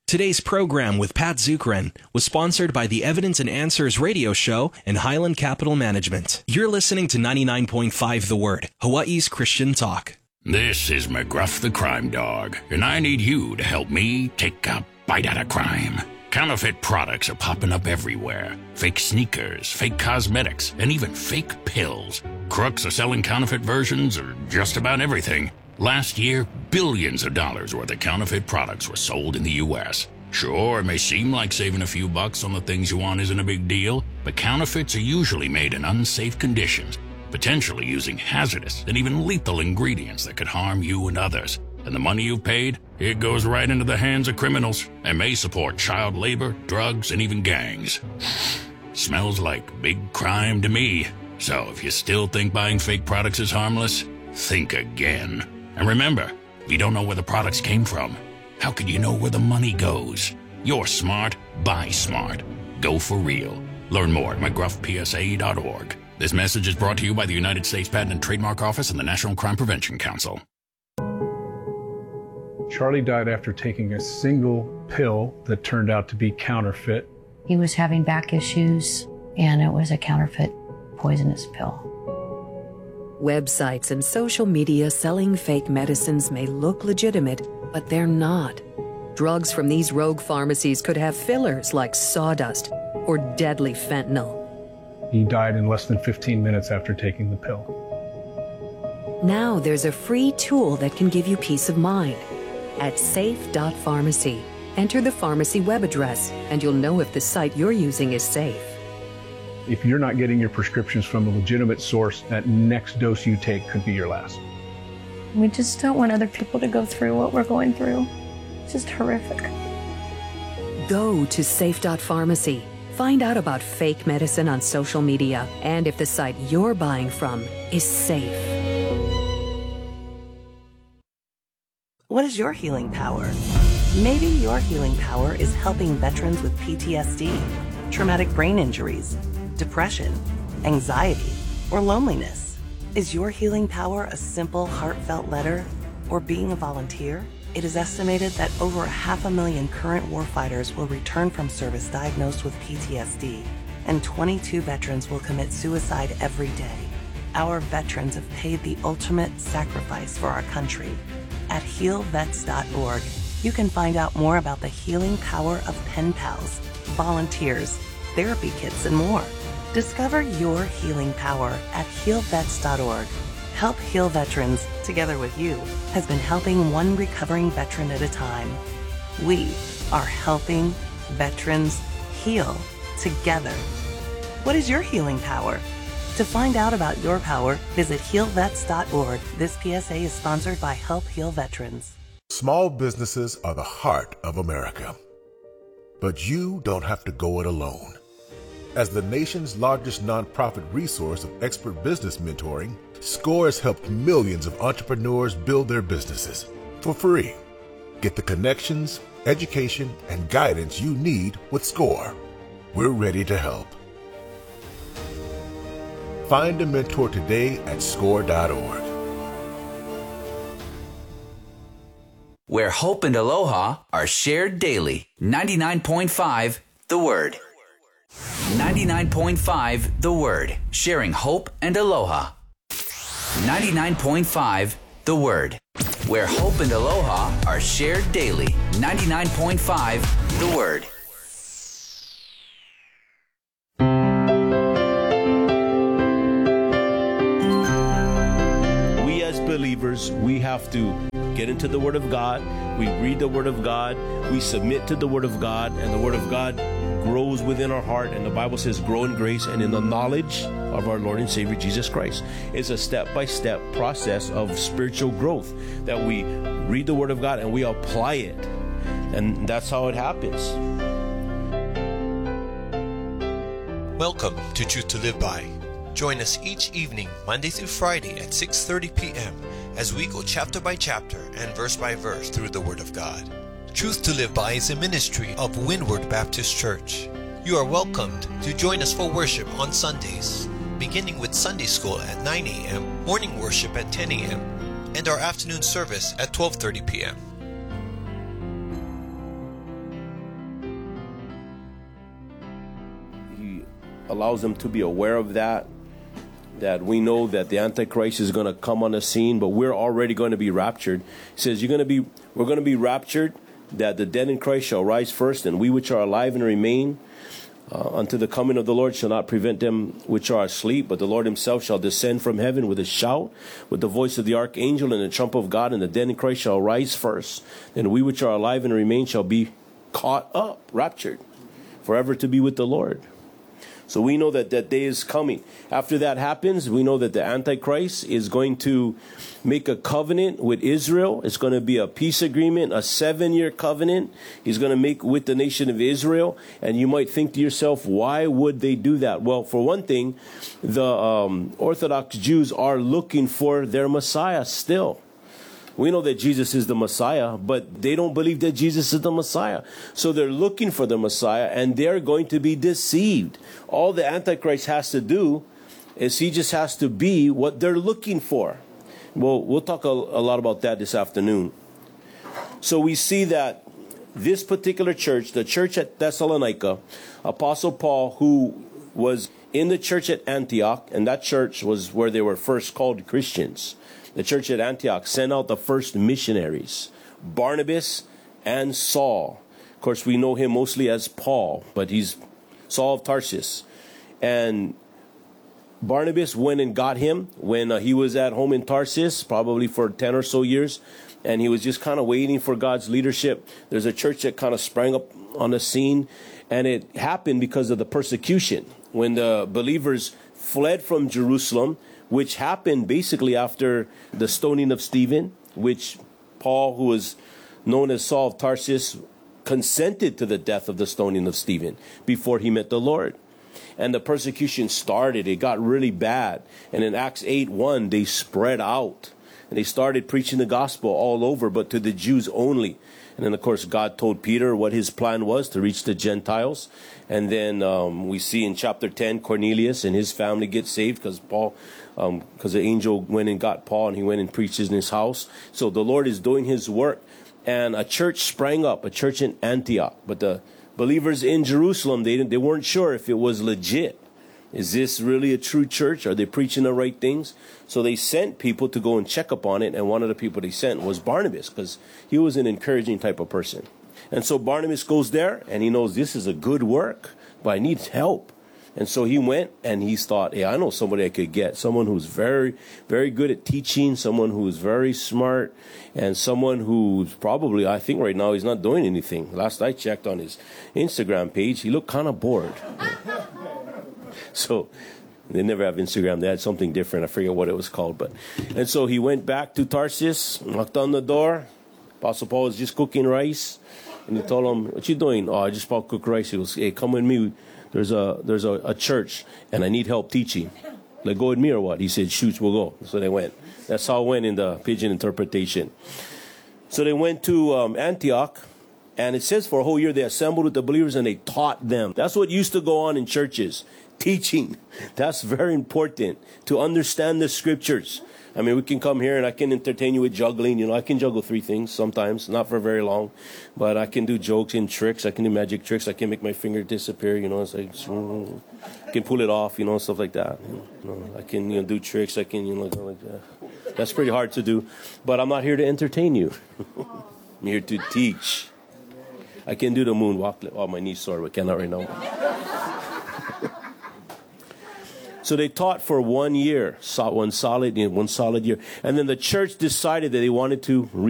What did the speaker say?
Today's program with Pat Zukeran was sponsored by the Evidence and Answers radio show and Highland Capital Management. You're listening to 99.5 The Word, Hawaii's Christian talk. This is McGruff the Crime Dog, and I need you to help me take a bite out of crime. Counterfeit products are popping up everywhere. Fake sneakers, fake cosmetics, and even fake pills. Crooks are selling counterfeit versions of just about everything. Last year, billions of dollars worth of counterfeit products were sold in the U.S. Sure, it may seem like saving a few bucks on the things you want isn't a big deal, but counterfeits are usually made in unsafe conditions, potentially using hazardous and even lethal ingredients that could harm you and others. And the money you've paid, it goes right into the hands of criminals and may support child labor, drugs, and even gangs. Smells like big crime to me. So if you still think buying fake products is harmless, think again. And remember, if you don't know where the products came from, how could you know where the money goes? You're smart, buy smart. Go for real. Learn more at mcgruffpsa.org. This message is brought to you by the United States Patent and Trademark Office and the National Crime Prevention Council. Charlie died after taking a single pill that turned out to be counterfeit. He was having back issues, and it was a counterfeit poisonous pill. Websites and social media selling fake medicines may look legitimate, but they're not. Drugs from these rogue pharmacies could have fillers like sawdust or deadly fentanyl. He died in less than 15 minutes after taking the pill. Now there's a free tool that can give you peace of mind. At safe.pharmacy, enter the pharmacy web address, and you'll know if the site you're using is safe. If you're not getting your prescriptions from a legitimate source, that next dose you take could be your last. We just don't want other people to go through what we're going through. It's just horrific. Go to safe.pharmacy. Find out about fake medicine on social media and if the site you're buying from is safe. What is your healing power? Maybe your healing power is helping veterans with PTSD, traumatic brain injuries, depression, anxiety, or loneliness. Is your healing power a simple, heartfelt letter or being a volunteer? It is estimated that over 500,000 current warfighters will return from service diagnosed with PTSD, and 22 veterans will commit suicide every day. Our veterans have paid the ultimate sacrifice for our country. At healvets.org, you can find out more about the healing power of pen pals, volunteers, therapy kits, and more. Discover your healing power at healvets.org. Help Heal Veterans, together with you, has been helping one recovering veteran at a time. We are helping veterans heal together. What is your healing power? To find out about your power, visit healvets.org. This PSA is sponsored by Help Heal Veterans. Small businesses are the heart of America. But you don't have to go it alone. As the nation's largest nonprofit resource of expert business mentoring, SCORE has helped millions of entrepreneurs build their businesses for free. Get the connections, education, and guidance you need with SCORE. We're ready to help. Find a mentor today at score.org. Where hope and aloha are shared daily. 99.5 The Word. 99.5 The Word. Sharing hope and aloha. 99.5 The Word. Where hope and aloha are shared daily. 99.5 The Word. We as believers, we have to get into the Word of God. We read the Word of God. We submit to the Word of God, and the Word of God grows within our heart. And the Bible says, grow in grace and in the knowledge of our Lord and Savior Jesus Christ. It's a step-by-step process of spiritual growth that we read the Word of God and we apply it. And that's how it happens. Welcome to Truth to Live By. Join us each evening, Monday through Friday at 6:30 p.m. as we go chapter by chapter and verse by verse through the Word of God. Truth to Live By is a ministry of Windward Baptist Church. You are welcomed to join us for worship on Sundays, beginning with Sunday school at 9 a.m., morning worship at 10 a.m., and our afternoon service at 12:30 p.m. allows them to be aware of that we know that the Antichrist is going to come on the scene, but we're already going to be raptured. He says, we're going to be raptured, that the dead in Christ shall rise first, and we which are alive and remain unto the coming of the Lord shall not prevent them which are asleep, but the Lord himself shall descend from heaven with a shout, with the voice of the archangel and the trump of God, and the dead in Christ shall rise first. Then we which are alive and remain shall be caught up, raptured, forever to be with the Lord. So we know that that day is coming. After that happens, we know that the Antichrist is going to make a covenant with Israel. It's going to be a peace agreement, a 7-year covenant. He's going to make with the nation of Israel. And you might think to yourself, why would they do that? Well, for one thing, the Orthodox Jews are looking for their Messiah still. We know that Jesus is the Messiah, but they don't believe that Jesus is the Messiah. So they're looking for the Messiah, and they're going to be deceived. All the Antichrist has to do is he just has to be what they're looking for. Well, we'll talk a lot about that this afternoon. So we see that this particular church, the church at Thessalonica, Apostle Paul, who was in the church at Antioch, and that church was where they were first called Christians. The church at Antioch sent out the first missionaries, Barnabas and Saul. Of course, we know him mostly as Paul, but he's Saul of Tarsus. And Barnabas went and got him when he was at home in Tarsus, probably for 10 or so years. And he was just kind of waiting for God's leadership. There's a church that kind of sprang up on the scene. And it happened because of the persecution. When the believers fled from Jerusalem, which happened basically after the stoning of Stephen, which Paul, who was known as Saul of Tarsus, consented to the death of the stoning of Stephen before he met the Lord. And the persecution started. It got really bad. And in Acts 8:1, they spread out. And they started preaching the gospel all over, but to the Jews only. And then, of course, God told Peter what his plan was, to reach the Gentiles. And then we see in chapter 10, Cornelius and his family get saved because the angel went and got Paul, and he went and preached in his house. So the Lord is doing his work. And a church sprang up, a church in Antioch. But the believers in Jerusalem, they weren't sure if it was legit. Is this really a true church? Are they preaching the right things? So they sent people to go and check up on it. And one of the people they sent was Barnabas, because he was an encouraging type of person. And so Barnabas goes there, and he knows this is a good work, but I need help. And so he went, and he thought, hey, I know somebody I could get, someone who's very, very good at teaching, someone who's very smart, and someone who's probably, I think right now he's not doing anything. Last I checked on his Instagram page, he looked kind of bored. So they never have Instagram. They had something different. I forget what it was called. And so he went back to Tarsus, knocked on the door. Apostle Paul was just cooking rice. And he told him, what you doing? Oh, I just about cook rice. He goes, hey, come with me. There's a church, and I need help teaching. Like, go with me or what? He said, shoot, we'll go. So they went. That's how it went in the pigeon interpretation. So they went to Antioch. And it says for a whole year they assembled with the believers and they taught them. That's what used to go on in churches. Teaching. That's very important, to understand the scriptures. I mean, we can come here and I can entertain you with juggling. You know, I can juggle 3 things sometimes, not for very long. But I can do jokes and tricks. I can do magic tricks. I can make my finger disappear, you know. It's like, I can pull it off, you know, stuff like that. You know, I can, do tricks. I can, like that. That's pretty hard to do. But I'm not here to entertain you. I'm here to teach. I can do the moonwalk. Oh, my knee's sore, but cannot right now. So they taught for 1 year, one solid year. And then the church decided that they wanted to